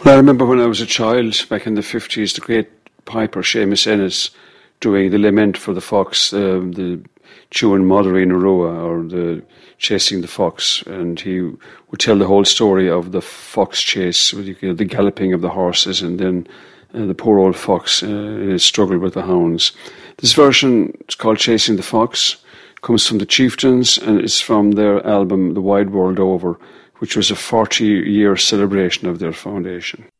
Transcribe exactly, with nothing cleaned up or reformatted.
I remember when I was a child, back in the fifties, the great piper Seamus Ennis doing the lament for the fox, um, the chewing Mother in Arua, or the chasing the fox, and he would tell the whole story of the fox chase, with, you know, the galloping of the horses, and then uh, the poor old fox uh, in his struggle with the hounds. This version is called Chasing the Fox, comes from the Chieftains, and it's from their album The Wide World Over, which was a forty-year celebration of their foundation.